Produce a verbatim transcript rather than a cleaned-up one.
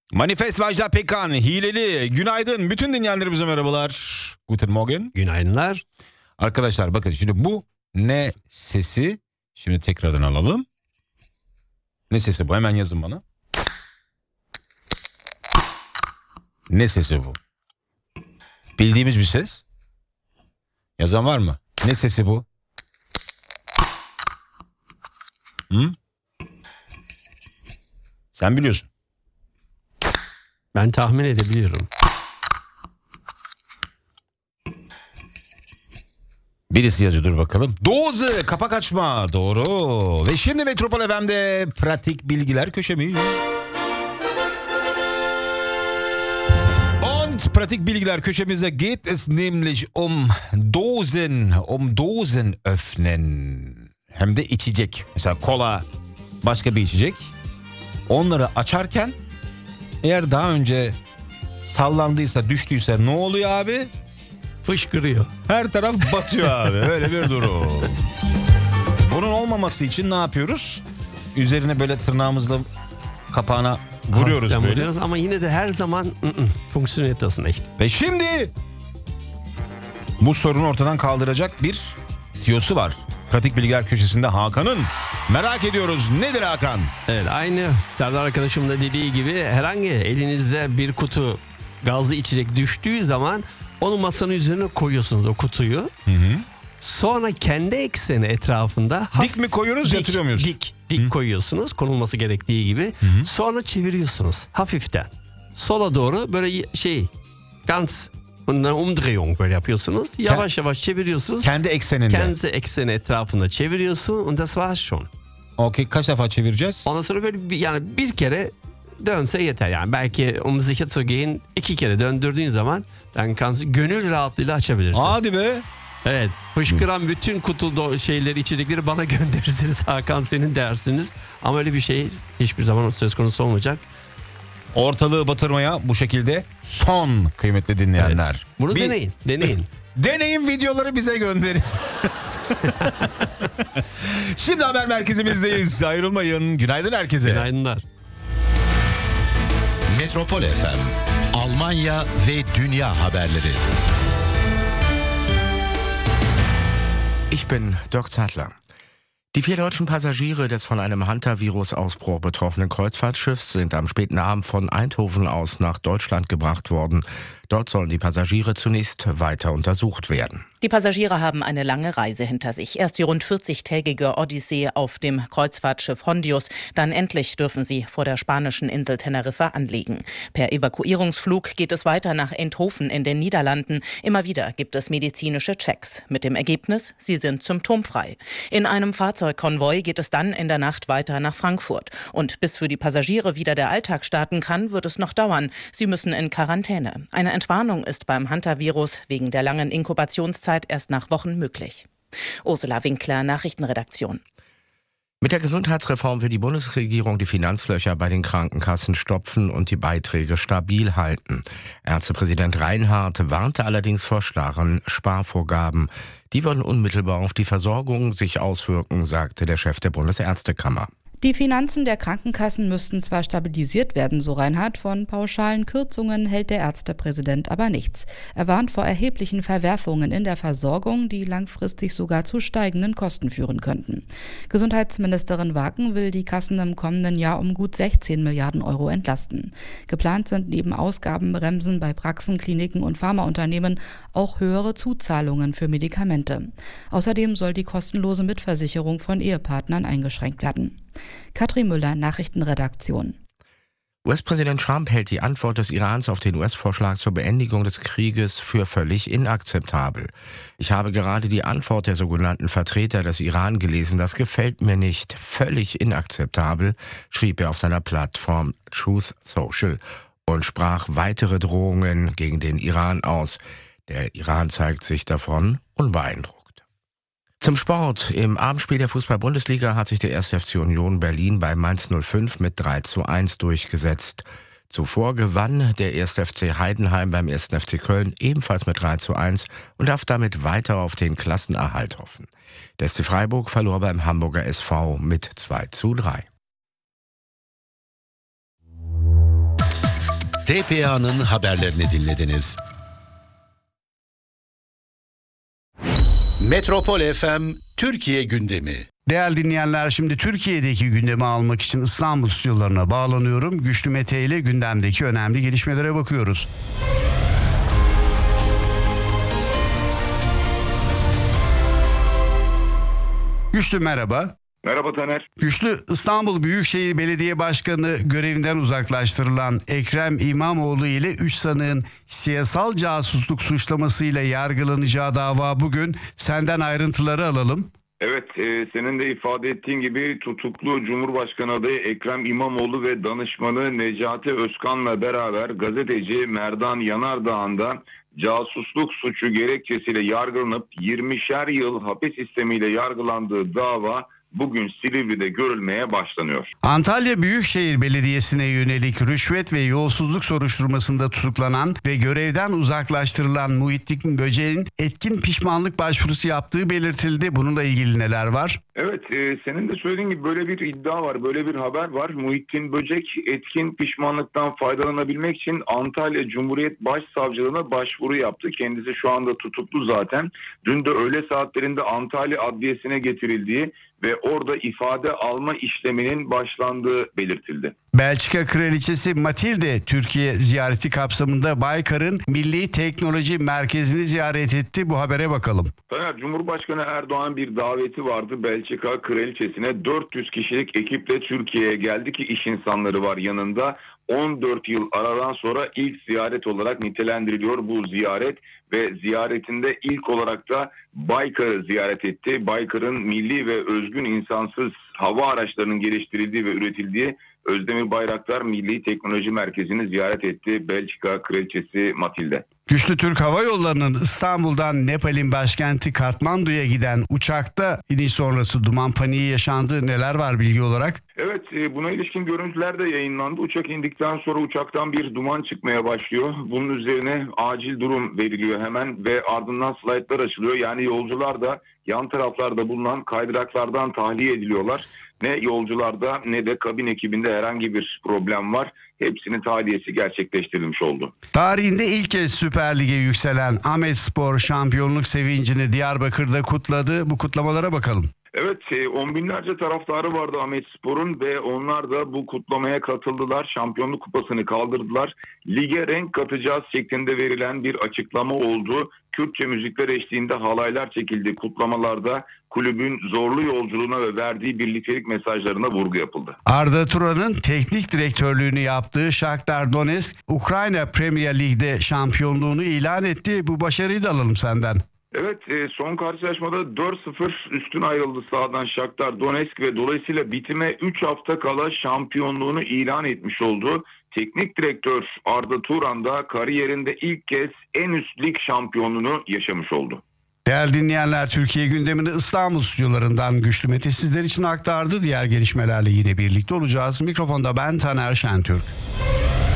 Manifest Vajda Pekan, hileli, günaydın. Bütün dinleyenlerimize merhabalar. Guten Morgen. Günaydınlar. Arkadaşlar bakın şimdi bu ne sesi? Şimdi tekrardan alalım. Ne sesi bu? Hemen yazın bana. Ne sesi bu? Bildiğimiz bir ses. Yazan var mı? Ne sesi bu? Hı? Sen biliyorsun. Ben tahmin edebiliyorum. Birisi yazıyor, dur bakalım. Doze, kapak açma. Doğru. Ve şimdi Metropol F M'de pratik bilgiler köşemi. Und pratik bilgiler köşemizde geht es nämlich um Dosen, um Dosen öffnen. Hem de içecek. Mesela kola, başka bir içecek. Onları açarken eğer daha önce sallandıysa, düştüyse ne oluyor abi? Fışkırıyor. Her taraf batıyor abi. Öyle bir durum. Bunun olmaması için ne yapıyoruz? Üzerine böyle tırnağımızla kapağına vuruyoruz Hafiften böyle. vuruyoruz ama yine de her zaman ı-ı, funktioniert das nicht. Ve şimdi bu sorunu ortadan kaldıracak bir tiyosu var. Pratik Bilgiler Köşesi'nde Hakan'ın. Merak ediyoruz. Nedir Hakan? Evet, aynı Serdar arkadaşım da dediği gibi herhangi elinizde bir kutu gazlı içecek düştüğü zaman onu masanın üzerine koyuyorsunuz, o kutuyu. Hı hı. Sonra kendi ekseni etrafında dik mi koyuyoruz, dik, yatırıyor muyuz? Dik, dik hı. koyuyorsunuz konulması gerektiği gibi. Hı hı. Sonra çeviriyorsunuz hafiften. Sola doğru böyle şey ganz umdrehung böyle yapıyorsunuz. Yavaş Kend, yavaş çeviriyorsunuz. Kendi ekseninde. Kendi ekseni etrafında çeviriyorsun und das war's schon. Okey, kaç defa çevireceğiz? Ondan sonra böyle bir, yani bir kere dönse yeter yani. Belki um sicher zu gehen iki kere döndürdüğün zaman dann kannst du gönül rahatlığıyla açabilirsin. Hadi be. Evet. Fışkıran bütün kutu şeyleri, içerikleri bana gönderirsiniz. Hakan, senin dersiniz. Ama öyle bir şey hiçbir zaman söz konusu olmayacak. Ortalığı batırmaya bu şekilde son kıymetli dinleyenler. Evet. Bunu bir, deneyin. Deneyin. Deneyin, videoları bize gönderin. Şimdi haber merkezimizdeyiz. Ayrılmayın. Günaydın herkese. Günaydınlar. Metropol F M, Almanya ve dünya haberleri. Ich bin Dirk Zadler. Die vier deutschen Passagiere des von einem Hantavirus-Ausbruch betroffenen Kreuzfahrtschiffs sind am späten Abend von Eindhoven aus nach Deutschland gebracht worden. Dort sollen die Passagiere zunächst weiter untersucht werden. Die Passagiere haben eine lange Reise hinter sich. Erst die rund vierzigtägige Odyssee auf dem Kreuzfahrtschiff Hondius. Dann endlich dürfen sie vor der spanischen Insel Teneriffa anlegen. Per Evakuierungsflug geht es weiter nach Eindhoven in den Niederlanden. Immer wieder gibt es medizinische Checks. Mit dem Ergebnis, sie sind symptomfrei. In einem Fahrzeugkonvoi geht es dann in der Nacht weiter nach Frankfurt. Und bis für die Passagiere wieder der Alltag starten kann, wird es noch dauern. Sie müssen in Quarantäne. Eine Entwarnung ist beim Hantavirus wegen der langen Inkubationszeit erst nach Wochen möglich. Ursula Winkler, Nachrichtenredaktion. Mit der Gesundheitsreform will die Bundesregierung die Finanzlöcher bei den Krankenkassen stopfen und die Beiträge stabil halten. Ärztepräsident Reinhardt warnte allerdings vor starren Sparvorgaben. Die würden unmittelbar auf die Versorgung sich auswirken, sagte der Chef der Bundesärztekammer. Die Finanzen der Krankenkassen müssten zwar stabilisiert werden, so Reinhardt, von pauschalen Kürzungen hält der Ärztepräsident aber nichts. Er warnt vor erheblichen Verwerfungen in der Versorgung, die langfristig sogar zu steigenden Kosten führen könnten. Gesundheitsministerin Waken will die Kassen im kommenden Jahr um gut sechzehn Milliarden Euro entlasten. Geplant sind neben Ausgabenbremsen bei Praxen, Kliniken und Pharmaunternehmen auch höhere Zuzahlungen für Medikamente. Außerdem soll die kostenlose Mitversicherung von Ehepartnern eingeschränkt werden. Katrin Müller, Nachrichtenredaktion. U S-Präsident Trump hält die Antwort des Irans auf den U S-Vorschlag zur Beendigung des Krieges für völlig inakzeptabel. Ich habe gerade die Antwort der sogenannten Vertreter des Iran gelesen. Das gefällt mir nicht. Völlig inakzeptabel, schrieb er auf seiner Plattform Truth Social und sprach weitere Drohungen gegen den Iran aus. Der Iran zeigt sich davon unbeeindruckt. Zum Sport. Im Abendspiel der Fußball-Bundesliga hat sich der erste F C Union Berlin bei Mainz null fünf mit drei zu eins durchgesetzt. Zuvor gewann der erste F C Heidenheim beim ersten F C Köln ebenfalls mit drei zu eins und darf damit weiter auf den Klassenerhalt hoffen. Der S C Freiburg verlor beim Hamburger S V mit zwei zu drei. D P A'nın haberlerini dinlediniz. Metropol F M Türkiye gündemi. Değerli dinleyenler, şimdi Türkiye'deki gündemi almak için İstanbul stüdyolarına bağlanıyorum. Güçlü Mete ile gündemdeki önemli gelişmelere bakıyoruz. Güçlü merhaba. Merhaba Taner. Güçlü, İstanbul Büyükşehir Belediye Başkanı görevinden uzaklaştırılan Ekrem İmamoğlu ile üç sanığın siyasal casusluk suçlamasıyla yargılanacağı dava bugün. Senden ayrıntıları alalım. Evet, e, senin de ifade ettiğin gibi tutuklu Cumhurbaşkanı adayı Ekrem İmamoğlu ve danışmanı Necati Özkan'la beraber gazeteci Merdan Yanardağ'ın da casusluk suçu gerekçesiyle yargılanıp yirmişer yıl hapis sistemiyle yargılandığı dava bugün Silivri'de görülmeye başlanıyor. Antalya Büyükşehir Belediyesi'ne yönelik rüşvet ve yolsuzluk soruşturmasında tutuklanan ve görevden uzaklaştırılan Muhittin Böceğin etkin pişmanlık başvurusu yaptığı belirtildi. Bununla ilgili neler var? Evet, e, senin de söylediğin gibi böyle bir iddia var, böyle bir haber var. Muhittin Böcek etkin pişmanlıktan faydalanabilmek için Antalya Cumhuriyet Başsavcılığına başvuru yaptı. Kendisi şu anda tutuklu zaten. Dün de öğle saatlerinde Antalya Adliyesi'ne getirildiği ve orada ifade alma işleminin başlandığı belirtildi. Belçika Kraliçesi Matilde Türkiye ziyareti kapsamında Baykar'ın Milli Teknoloji Merkezi'ni ziyaret etti. Bu habere bakalım. Taner, Cumhurbaşkanı Erdoğan bir daveti vardı Belçika Kraliçesi'ne. dört yüz kişilik ekiple Türkiye'ye geldi ki iş insanları var yanında. on dört yıl aradan sonra ilk ziyaret olarak nitelendiriliyor bu ziyaret ve ziyaretinde ilk olarak da Baykar'ı ziyaret etti. Baykar'ın milli ve özgün insansız hava araçlarının geliştirildiği ve üretildiği Özdemir Bayraktar Milli Teknoloji Merkezi'ni ziyaret etti Belçika Kraliçesi Matilde. Güçlü Türk Hava Yolları'nın İstanbul'dan Nepal'in başkenti Katmandu'ya giden uçakta iniş sonrası duman paniği yaşandı. Neler var bilgi olarak? Evet, buna ilişkin görüntüler de yayınlandı. Uçak indikten sonra uçaktan bir duman çıkmaya başlıyor. Bunun üzerine acil durum veriliyor hemen ve ardından slaytlar açılıyor. Yani yolcular da yan taraflarda bulunan kaydıraklardan tahliye ediliyorlar. Ne yolcularda ne de kabin ekibinde herhangi bir problem var. Hepsinin tahliyesi gerçekleştirilmiş oldu. Tarihinde ilk kez Süper Lig'e yükselen Ahmetspor şampiyonluk sevincini Diyarbakır'da kutladı. Bu kutlamalara bakalım. Evet, on binlerce taraftarı vardı Ahmetspor'un ve onlar da bu kutlamaya katıldılar. Şampiyonluk kupasını kaldırdılar. Lige renk katacağız şeklinde verilen bir açıklama oldu. Kürtçe müzikler eşliğinde halaylar çekildi. Kutlamalarda kulübün zorlu yolculuğuna ve verdiği birliktelik mesajlarına vurgu yapıldı. Arda Turan'ın teknik direktörlüğünü yaptığı Shakhtar Donetsk, Ukrayna Premier Lig'de şampiyonluğunu ilan etti. Bu başarıyı da alalım senden. Evet, son karşılaşmada dört sıfır üstün ayrıldı sahadan Shakhtar Donetsk ve dolayısıyla bitime üç hafta kala şampiyonluğunu ilan etmiş oldu. Teknik direktör Arda Turan da kariyerinde ilk kez en üst lig şampiyonluğunu yaşamış oldu. Değerli dinleyenler, Türkiye gündemini İstanbul stüdyolarından Güçlü Mete sizler için aktardı. Diğer gelişmelerle yine birlikte olacağız. Mikrofonda ben Taner Şentürk.